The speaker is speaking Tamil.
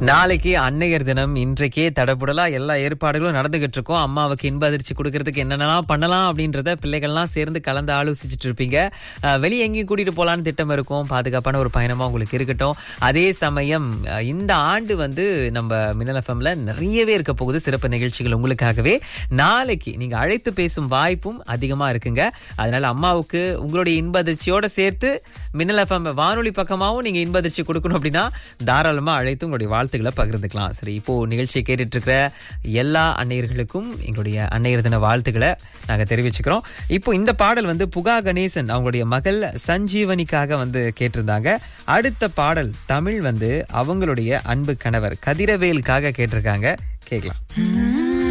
நாளைக்கு அன்னையர் தினம். இன்றைக்கே தடபுடலா எல்லா ஏற்பாடுகளும் நடந்துகிட்டு இருக்கோம். அம்மாவுக்கு இன்ப அதிர்ச்சி கொடுக்கறதுக்கு என்னென்னலாம் பண்ணலாம் அப்படின்றத பிள்ளைகள்லாம் சேர்ந்து கலந்து ஆலோசிச்சுட்டு இருப்பீங்க. வெளியே எங்கேயும் கூட்டிட்டு போலான்னு திட்டம் இருக்கும். பாதுகாப்பான ஒரு பயணமா உங்களுக்கு இருக்கட்டும். அதே சமயம் இந்த ஆண்டு நம்ம மின்னல் எஃப்எம்ல நிறையவே இருக்க போகுது சிறப்பு நிகழ்ச்சிகள் உங்களுக்காகவே. நாளைக்கு நீங்க அழைத்து பேசும் வாய்ப்பும் அதிகமா இருக்குங்க. அதனால அம்மாவுக்கு உங்களுடைய இன்ப அதிர்ச்சியோட சேர்த்து மின்னல் எஃப்எம் வானொலி பக்கமாவும் நீங்க இன்ப அதிர்ச்சி கொடுக்கணும் அப்படின்னா தாராளமா அழைத்து உங்களுடைய வாழ்த்துக்களை பகிர்ந்துக்கலாம். சரி, இப்போ நிகழ்ச்சியை கேட்டுட்டு இருக்கிற எல்லா அன்னையர்களுக்கும் எங்களுடைய அன்னையர் தின வாழ்த்துக்களை நாங்க தெரிவிச்சுக்கிறோம். இப்போ இந்த பாடல் புகா கணேசன் அவங்களுடைய மகள் சஞ்சீவனிக்காக கேட்டிருந்தாங்க. அடுத்த பாடல் தமிழ் அவங்களுடைய அன்பு கணவர் கதிரவேலுக்காக கேட்டிருக்காங்க. கேட்கலாம்.